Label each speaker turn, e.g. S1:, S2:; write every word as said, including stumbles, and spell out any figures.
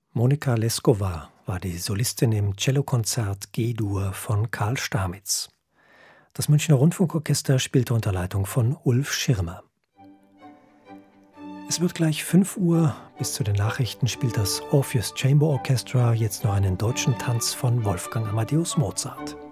S1: Monika Leskowa war die Solistin im Cellokonzert G-Dur von Karl Stamitz. Das Münchner Rundfunkorchester spielte unter Leitung von Ulf Schirmer. Es wird gleich fünf Uhr. Bis zu den Nachrichten spielt das Orpheus Chamber Orchestra jetzt noch einen deutschen Tanz von Wolfgang Amadeus Mozart.